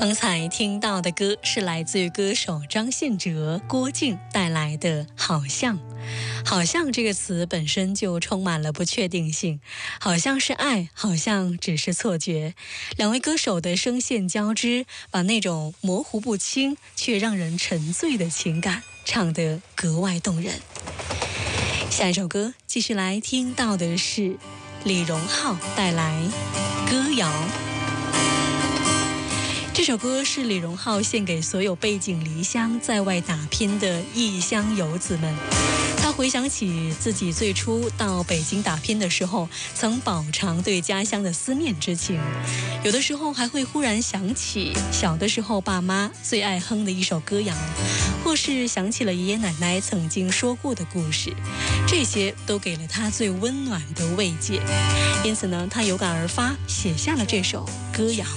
刚才听到的歌是来自于歌手张信哲、郭靖带来的《好像》。好像这个词本身就充满了不确定性，好像是爱，好像只是错觉。两位歌手的声线交织，把那种模糊不清却让人沉醉的情感唱得格外动人。下一首歌继续来听到的是李荣浩带来《歌谣》。这首歌是李荣浩献给所有背井离乡在外打拼的异乡游子们。他回想起自己最初到北京打拼的时候，曾饱尝对家乡的思念之情，有的时候还会忽然想起小的时候爸妈最爱哼的一首歌谣，或是想起了爷爷奶奶曾经说过的故事，这些都给了他最温暖的慰藉。因此呢，他有感而发，写下了这首歌谣。